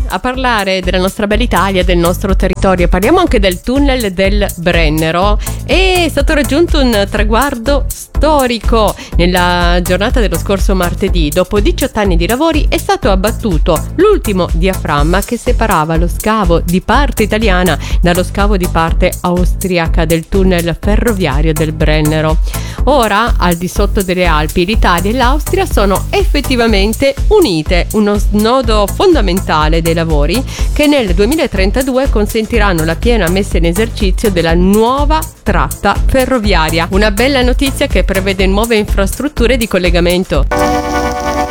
a parlare della nostra bella Italia, del nostro territorio. Parliamo anche del tunnel del Brennero. È stato raggiunto un traguardo storico nella giornata dello scorso martedì. Dopo 18 anni di lavori è stato abbattuto l'ultimo diaframma che separava lo scavo di parte italiana dallo scavo di parte austriaca del tunnel ferroviario del Brennero. Ora, al di sotto delle Alpi, l'Italia e l'Austria sono effettivamente unite, uno snodo fondamentale dei lavori che nel 2032 consentiranno la piena messa in esercizio della nuova tratta ferroviaria. Una bella notizia che prevede nuove infrastrutture di collegamento.